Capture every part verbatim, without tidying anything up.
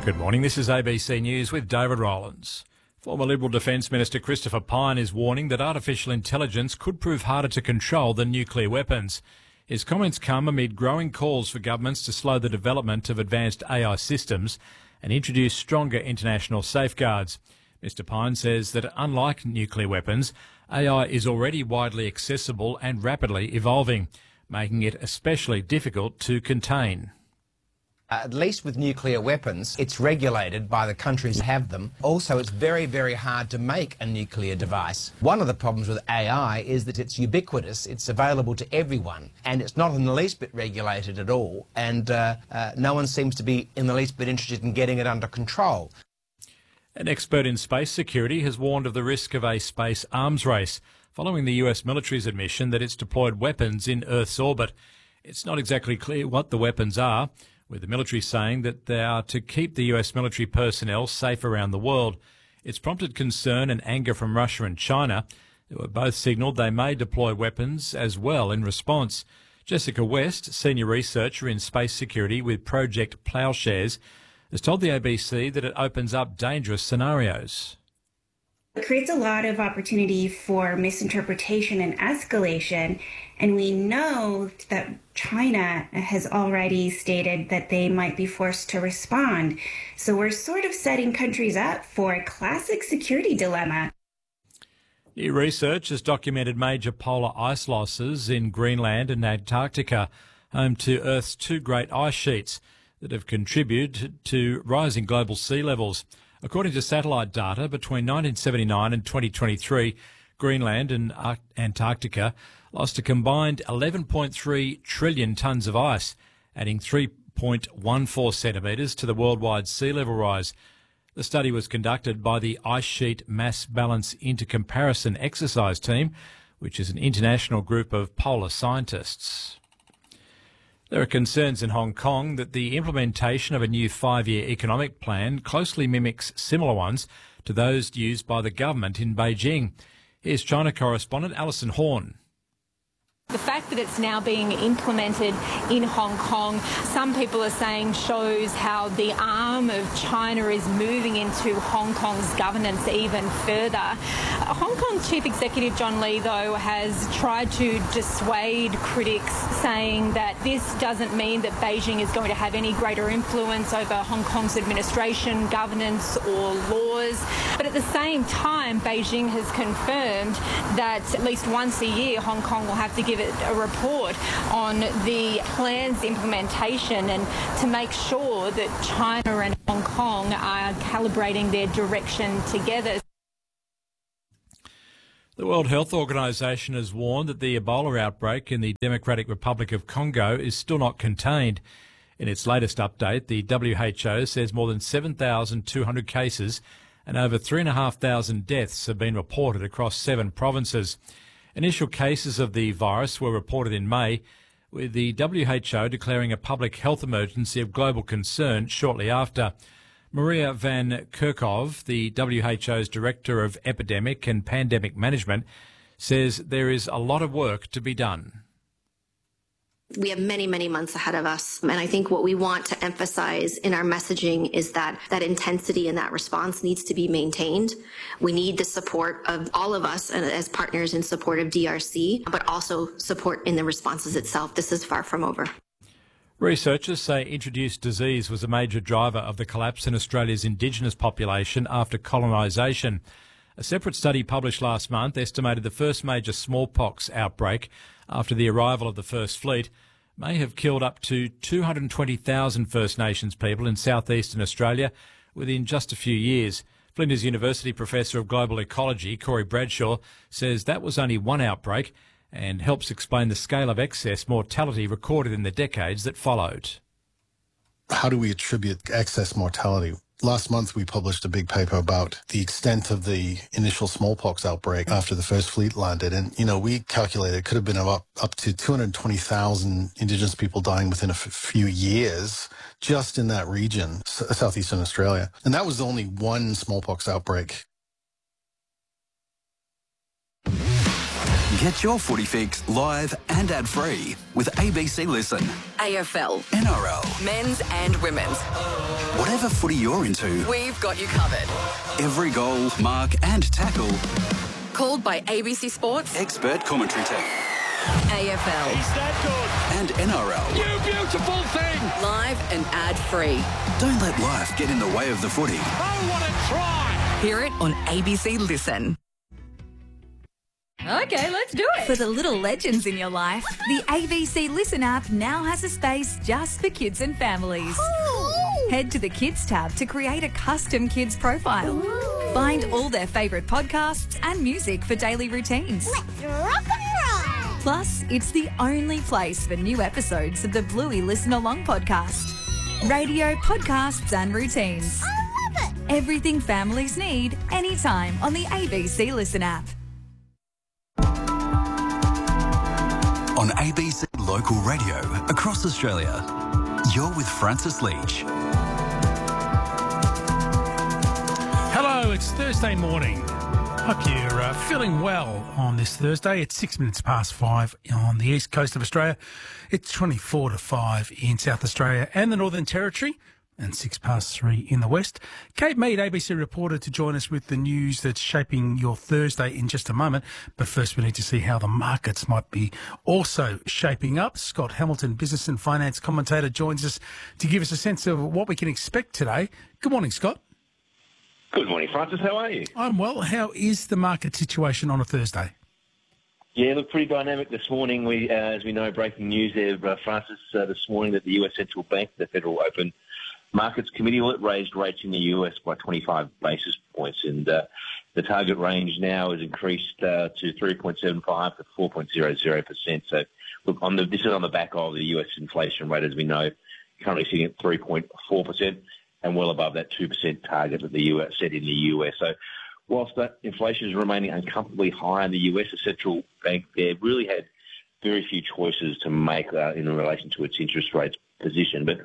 Good morning, this is A B C News with David Rowlands. Former Liberal Defence Minister Christopher Pyne is warning that artificial intelligence could prove harder to control than nuclear weapons. His comments come amid growing calls for governments to slow the development of advanced A I systems and introduce stronger international safeguards. Mister Pyne says that unlike nuclear weapons, A I is already widely accessible and rapidly evolving, making it especially difficult to contain. Uh, at least with nuclear weapons, it's regulated by the countries that have them. Also, it's very, very hard to make a nuclear device. One of the problems with A I is that it's ubiquitous, it's available to everyone, and it's not in the least bit regulated at all, and uh, uh, no one seems to be in the least bit interested in getting it under control. An expert in space security has warned of the risk of a space arms race, following the U S military's admission that it's deployed weapons in Earth's orbit. It's not exactly clear what the weapons are, with the military saying that they are to keep the U S military personnel safe around the world. It's prompted concern and anger from Russia and China, who have both signalled they may deploy weapons as well in response. Jessica West, senior researcher in space security with Project Ploughshares, has told the A B C that it opens up dangerous scenarios. It creates a lot of opportunity for misinterpretation and escalation, and we know that China has already stated that they might be forced to respond. So we're sort of setting countries up for a classic security dilemma. New research has documented major polar ice losses in Greenland and Antarctica, home to Earth's two great ice sheets that have contributed to rising global sea levels. According to satellite data, between nineteen seventy-nine and twenty twenty-three, Greenland and Antarctica lost a combined eleven point three trillion tonnes of ice, adding three point one four centimetres to the worldwide sea level rise. The study was conducted by the Ice Sheet Mass Balance Intercomparison Exercise Team, which is an international group of polar scientists. There are concerns in Hong Kong that the implementation of a new five-year economic plan closely mimics similar ones to those used by the government in Beijing. Here's China correspondent Alison Horn. The fact that it's now being implemented in Hong Kong, some people are saying shows how the arm of China is moving into Hong Kong's governance even further. Hong Kong Chief Executive John Lee, though, has tried to dissuade critics, saying that this doesn't mean that Beijing is going to have any greater influence over Hong Kong's administration, governance or laws. But at the same time, Beijing has confirmed that at least once a year Hong Kong will have to give a report on the plan's implementation and to make sure that China and Hong Kong are calibrating their direction together. The World Health Organization has warned that the Ebola outbreak in the Democratic Republic of Congo is still not contained. In its latest update, the W H O says more than seven thousand two hundred cases and over three thousand five hundred deaths have been reported across seven provinces. Initial cases of the virus were reported in May, with the W H O declaring a public health emergency of global concern shortly after. Maria Van Kerkhove, the W H O's Director of Epidemic and Pandemic Management, says there is a lot of work to be done. We have many, many months ahead of us. And I think what we want to emphasize in our messaging is that that intensity and that response needs to be maintained. We need the support of all of us as partners in support of D R C, but also support in the responses itself. This is far from over. Researchers say introduced disease was a major driver of the collapse in Australia's Indigenous population after colonisation. A separate study published last month estimated the first major smallpox outbreak after the arrival of the First Fleet may have killed up to two hundred twenty thousand First Nations people in southeastern Australia within just a few years. Flinders University Professor of Global Ecology, Corey Bradshaw, says that was only one outbreak and helps explain the scale of excess mortality recorded in the decades that followed. How do we attribute excess mortality? Last month, we published a big paper about the extent of the initial smallpox outbreak after the First Fleet landed. And, you know, we calculated it could have been up, up to two hundred twenty thousand Indigenous people dying within a f- few years just in that region, s- southeastern Australia. And that was only one smallpox outbreak. Get your footy fix live and ad-free with A B C Listen. A F L, N R L, men's and women's. whatever footy you're into, We've got you covered. every goal, mark and tackle, Called by A B C Sports, expert commentary team. A F L, that And N R L. good. You beautiful thing. live and ad-free. Don't let life get in the way of the footy. Oh, what a try. Hear it on A B C Listen. Okay, let's do it. For the little legends in your life, the A B C Listen app now has a space just for kids and families. Ooh. Head to the Kids tab to create a custom kids profile. Ooh. Find all their favourite podcasts and music for daily routines. Let's rock and roll. Plus, it's the only place for new episodes of the Bluey Listen Along podcast. Radio, podcasts and routines. I love it. Everything families need, anytime on the A B C Listen app. On A B C Local Radio across Australia, you're with Francis Leach. Hello, it's Thursday morning. Hope you're uh, feeling well on this Thursday. It's six minutes past five on the east coast of Australia. It's twenty-four to five in South Australia and the Northern Territory, and six past three in the west. Kate Mead, A B C reporter, to join us with the news that's shaping your Thursday in just a moment. But first, we need to see how the markets might be also shaping up. Scott Hamilton, business and finance commentator, joins us to give us a sense of what we can expect today. Good morning, Scott. Good morning, Francis. How are you? I'm well. How is the market situation on a Thursday? Yeah, look, pretty dynamic this morning. We, uh, as we know, breaking news there, uh, Francis, uh, this morning that the U S Central Bank, the Federal Open Markets Committee, well, it raised rates in the U S by twenty-five basis points, and uh, the target range now has increased uh, to three point seven five to four point zero zero percent. So, look, on the, this is on the back of the U S inflation rate, as we know, currently sitting at three point four percent and well above that two percent target that the U S set in the U S. So, whilst that inflation is remaining uncomfortably high in the U S, the central bank there really had very few choices to make uh, in relation to its interest rate position. But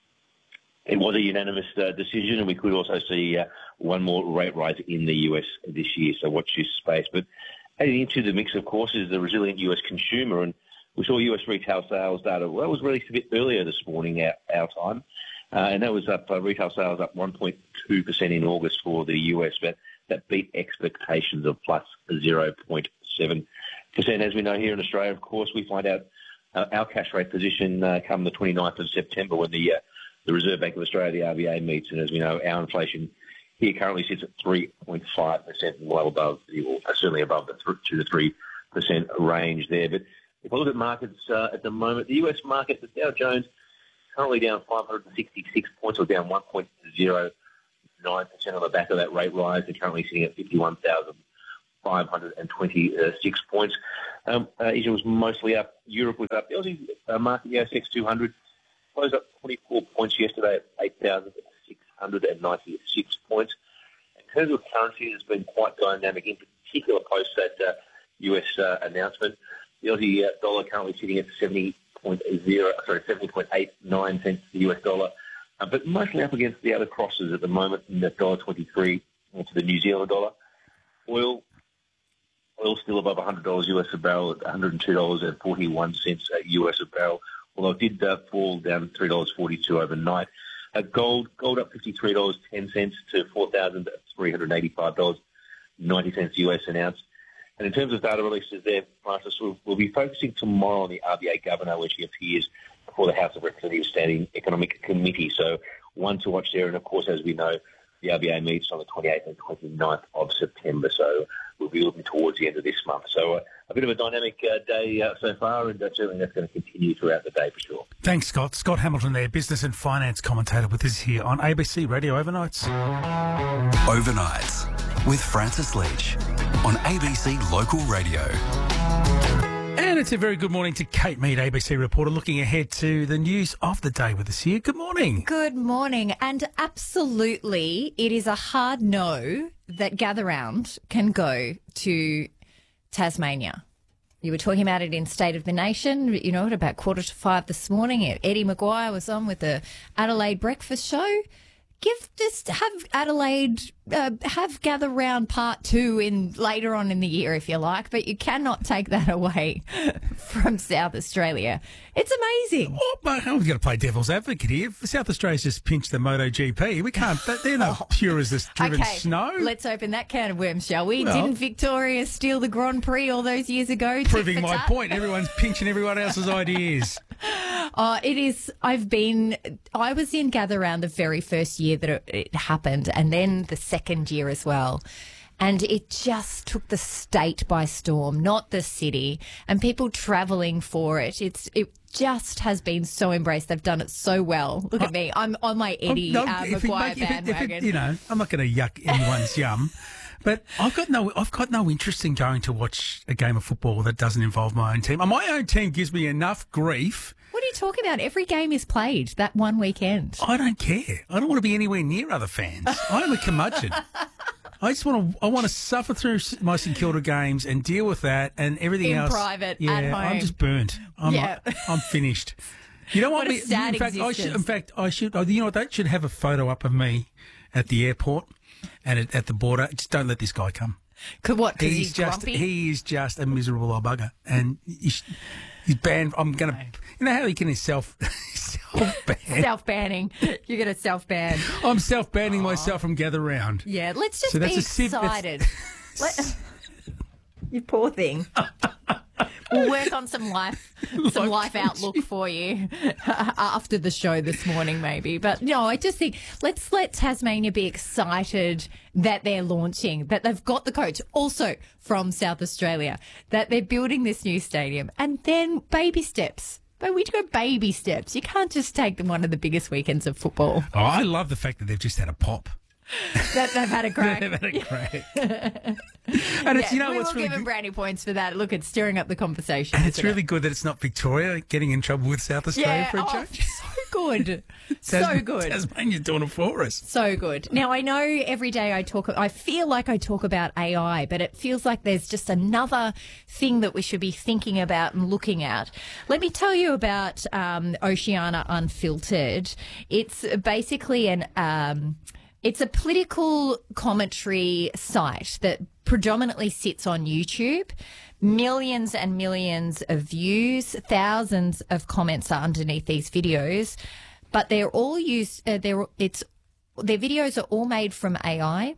it was a unanimous uh, decision, and we could also see uh, one more rate rise in the U S this year, so watch this space. But adding into the mix, of course, is the resilient U S consumer, and we saw U S retail sales data. Well, it was released a bit earlier this morning, our, our time, uh, and that was up, uh, retail sales up one point two percent in August for the U S, but that beat expectations of plus zero point seven percent. As we know here in Australia, of course, we find out uh, our cash rate position uh, come the twenty-ninth of September when the uh, the Reserve Bank of Australia, the R B A, meets, and as we know, our inflation here currently sits at three point five percent, well above, the, or certainly above the two to three percent range there. But if I look at markets uh, at the moment, the U S market, the Dow Jones, currently down five hundred sixty-six points, or down one point zero nine percent on the back of that rate rise. They're currently sitting at fifty-one thousand five hundred twenty-six points. Um, uh, Asia was mostly up. Europe was up. The Aussie uh, market, the A S X two hundred, closed up twenty-four points yesterday at eight thousand six hundred ninety-six points. In terms of currency, it's been quite dynamic, in particular post that uh, U S uh, announcement. The Aussie uh, dollar currently sitting at seventy point zero, sorry, seventy point eight nine cents to the U S dollar, uh, but mostly up against the other crosses at the moment, in the one dollar twenty-three to the New Zealand dollar. Oil, oil still above one hundred dollars U S a barrel at one hundred two dollars and forty-one cents U S a barrel, although it did uh, fall down three dollars forty-two overnight. Uh, gold, gold up fifty-three dollars and ten cents to four thousand three hundred eighty-five dollars and ninety cents U S an ounce. And in terms of data releases there, Francis, we'll, we'll be focusing tomorrow on the R B A governor when she appears before the House of Representatives Standing Economic Committee. So one to watch there. And, of course, as we know, the R B A meets on the twenty-eighth and twenty-ninth of September. So we'll be looking towards the end of this month. So uh, a bit of a dynamic uh, day uh, so far, and uh, certainly that's going to continue throughout the day for sure. Thanks, Scott. Scott Hamilton there, business and finance commentator with us here on A B C Radio Overnights. Overnights with Francis Leach on A B C Local Radio. And it's a very good morning to Kate Mead, A B C reporter, looking ahead to the news of the day with us here. Good morning. Good morning. And absolutely, it is a hard no that Gather Round can go to Tasmania. You were talking about it in State of the Nation, you know, at about quarter to five this morning. Eddie Maguire was on with the Adelaide Breakfast Show. Give just have Adelaide uh, have Gather Round Part Two in later on in the year if you like, but you cannot take that away from South Australia. It's amazing. Oh, but we've got to play devil's advocate here. South Australia's just pinched the MotoGP. We can't. They're not pure as this driven okay, snow. Let's open that can of worms, shall we? Well, Didn't Victoria steal the Grand Prix all those years ago? Proving my point. Everyone's pinching everyone else's ideas. Uh, it is. I've been. I was in Gather Round the very first year that it, it happened, and then the second year as well. And it just took the state by storm, not the city, and people travelling for it. It's it just has been so embraced. They've done it so well. Look at me. I'm on my Eddie Oh, no, uh, if it Maguire make- if it- if it- bandwagon. You know, I'm not going to yuck anyone's yum. But I've got no, I've got no interest in going to watch a game of football that doesn't involve my own team. My own team gives me enough grief. What are you talking about? Every game is played that one weekend. I don't care. I don't want to be anywhere near other fans. I'm a curmudgeon. I just want to. I want to suffer through my St Kilda games and deal with that and everything In else. private, yeah, at home. I'm just burnt. I'm. Yeah. I'm finished. You know what? What a sad in fact, I should. existence. In fact, I should. oh, You know what? They should have a photo up of me at the airport and at, at the border. Just don't let this guy come. Could what? Because he's, just. grumpy. He is just a miserable old bugger, and he's, he's banned. I'm gonna. You know how he can his self. Self-ban. Self-banning. You're going to self-ban. I'm self-banning myself from Gather Round. Yeah, let's just So be that's a civ- that's- excited. Let, you poor thing. We'll work on some life, some life outlook for you after the show this morning, maybe. But no, I just think let's let Tasmania be excited that they're launching, that they've got the coach also from South Australia, that they're building this new stadium, and then baby steps. But we go baby steps. You can't just take them one of the biggest weekends of football. Oh, I love the fact that they've just had a pop. That they've had a crack. They've had a crack. And it's, Yeah, you know we what's will really give them good? brownie points for that. Look, it's stirring up the conversation. And it's isn't it? really good that it's not Victoria getting in trouble with South Australia Yeah, for a oh, change. so good. so Tas- good. Tasmania's doing it for us. So good. Now, I know every day I talk, I feel like I talk about A I, but it feels like there's just another thing that we should be thinking about and looking at. Let me tell you about um, Oceania Unfiltered. It's basically an... Um, It's a political commentary site that predominantly sits on YouTube. Millions and millions of views, thousands of comments are underneath these videos, but they're all used. Uh, they're it's their videos are all made from A I,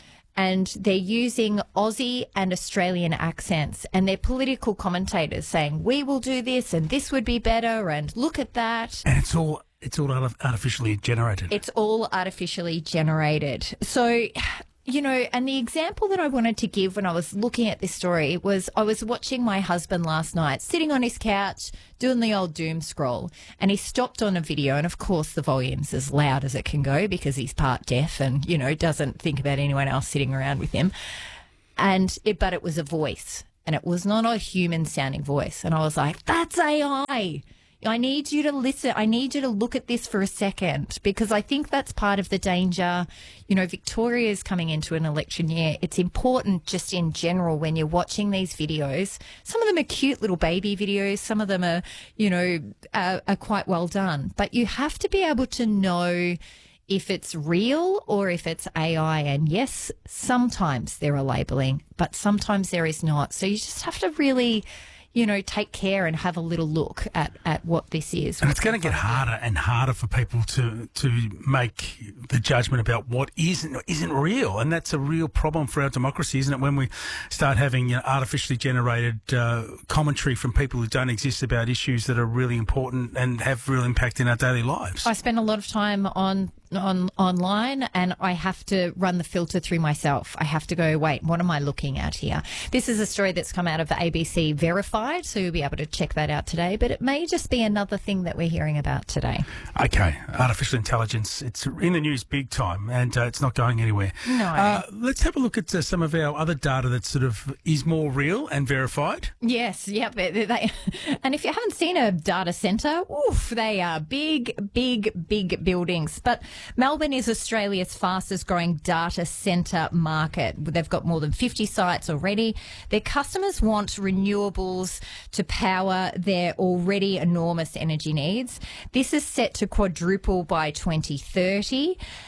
and they're using Aussie and Australian accents, and they're political commentators saying we will do this and this would be better, and look at that. And it's all it's all artif- artificially generated. It's all artificially generated. So, you know, and the example that I wanted to give when I was looking at this story was I was watching my husband last night sitting on his couch doing the old doom scroll, and he stopped on a video, and of course the volume's as loud as it can go because he's part deaf and, you know, doesn't think about anyone else sitting around with him. And it, but it was a voice, and it was not a human sounding voice. And I was like, that's A I. I need you to listen. I need you to look at this for a second, because I think that's part of the danger. You know, Victoria is coming into an election year. It's important just in general when you're watching these videos. Some of them are cute little baby videos. Some of them are, you know, are, are quite well done. But you have to be able to know if it's real or if it's A I. And yes, sometimes there are labelling, but sometimes there is not. So you just have to really, you know, take care and have a little look at, at what this is. And it's going to get harder and harder for people to, to make the judgment about what isn't isn't real, and that's a real problem for our democracy, isn't it? When we start having, you know, artificially generated uh, commentary from people who don't exist about issues that are really important and have real impact in our daily lives. I spend a lot of time on on online, and I have to run the filter through myself. I have to go, wait, what am I looking at here? This is a story that's come out of the A B C Verified, so you'll be able to check that out today, but it may just be another thing that we're hearing about today. Okay, artificial intelligence, it's in the news big time, and uh, it's not going anywhere. No. Uh, let's have a look at uh, some of our other data that sort of is more real and verified. Yes, yep. They, they, and if you haven't seen a data centre, oof, they are big, big, big buildings. But Melbourne is Australia's fastest growing data centre market. They've got more than fifty sites already. Their customers want renewables to power their already enormous energy needs. This is set to quadruple by twenty thirty.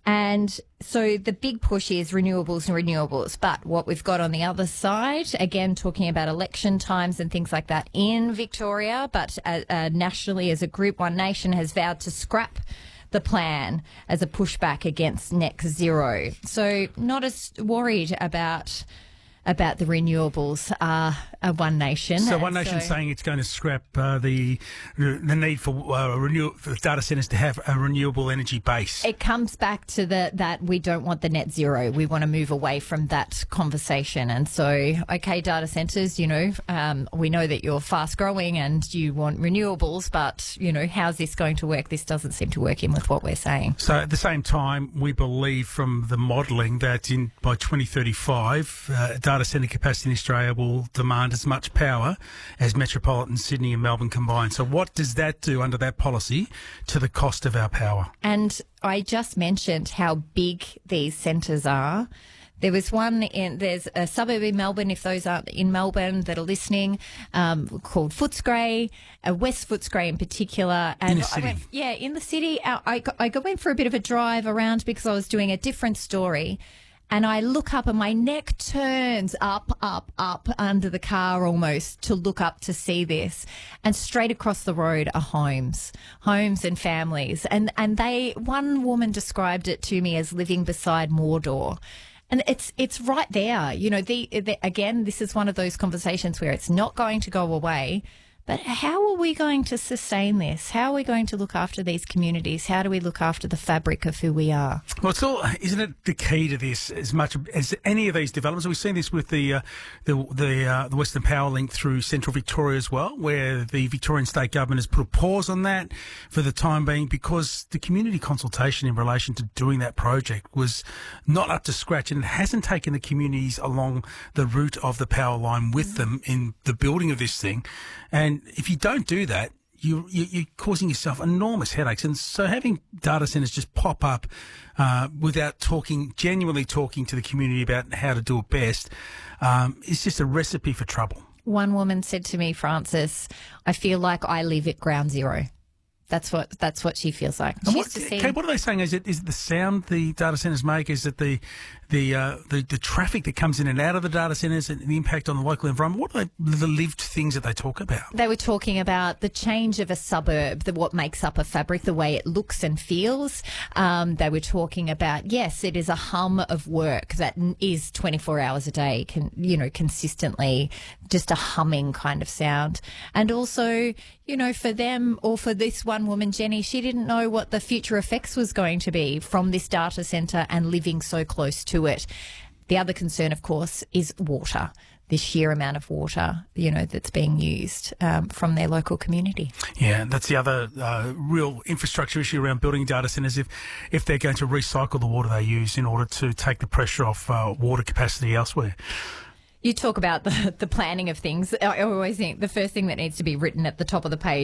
And so the big push is renewables and renewables. But what we've got on the other side, again, talking about election times and things like that in Victoria, but uh, uh, nationally as a group, One Nation has vowed to scrap the plan as a pushback against net zero. So not as worried about about the renewables uh, uh, One Nation. So And One Nation so- saying it's going to scrap uh, the the need for uh, renew for data centres to have a renewable energy base. It comes back to the that we don't want the net zero. We want to move away from that conversation. And so, okay, data centres, you know, um, we know that you're fast growing and you want renewables, but, you know, how's this going to work? This doesn't seem to work in with what we're saying. So at the same time, we believe from the modelling that in by twenty thirty-five, uh, data centre capacity in Australia will demand as much power as metropolitan Sydney and Melbourne combined. So what does that do under that policy to the cost of our power? And I just mentioned how big these centres are. There was one in, there's a suburb in Melbourne, if those aren't in Melbourne that are listening, um, called Footscray, uh, West Footscray in particular. And In the I city. went, yeah, in the city. I, I, got, I got- went for a bit of a drive around because I was doing a different story. And I look up and my neck turns up, up, up under the car almost to look up to see this. And straight across the road are homes, homes and families. And, and they, one woman described it to me as living beside Mordor. And it's it's right there. You know, the, the again, this is one of those conversations where it's not going to go away. But how are we going to sustain this? How are we going to look after these communities? How do we look after the fabric of who we are? Well, it's all, isn't it the key to this as much as any of these developments? We've seen this with the uh, the the, uh, the Western Power Link through Central Victoria as well, where the Victorian State Government has put a pause on that for the time being because the community consultation in relation to doing that project was not up to scratch, and it hasn't taken the communities along the route of the power line with them in the building of this thing. And if you don't do that, you, you, you're causing yourself enormous headaches. And so having data centres just pop up uh, without talking, genuinely talking to the community about how to do it best, um, is just a recipe for trouble. One woman said to me, Francis, I feel like I live at ground zero. That's what that's what she feels like. And She's what, to see- okay, what are they saying? Is it is it the sound the data centres make? Is it the the, uh, the the traffic that comes in and out of the data centres and the impact on the local environment? What are they, the lived things that they talk about? They were talking about the change of a suburb, the, what makes up a fabric, the way it looks and feels. Um, they were talking about, yes, it is a hum of work that n- is twenty-four hours a day, can, you know, consistently, just a humming kind of sound. And also, you know, for them or for this one woman, Jenny, she didn't know what the future effects was going to be from this data centre and living so close to it. The other concern, of course, is water, the sheer amount of water, you know, that's being used um, from their local community. Yeah, that's the other uh, real infrastructure issue around building data centres. If if they're going to recycle the water they use in order to take the pressure off uh, water capacity elsewhere. You talk about the, the planning of things. I always think the first thing that needs to be written at the top of the page